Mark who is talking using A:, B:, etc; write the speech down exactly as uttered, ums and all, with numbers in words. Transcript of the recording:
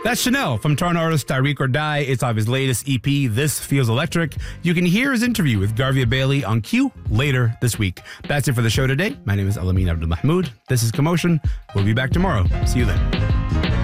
A: That's Chanel from Toronto artist Tyreek or Die. It's off his latest E P, This Feels Electric. You can hear his interview with Garvia Bailey on Q later this week. That's it for the show today. My name is Alamin Abdul Mahmoud. This is Commotion. We'll be back tomorrow. See you then.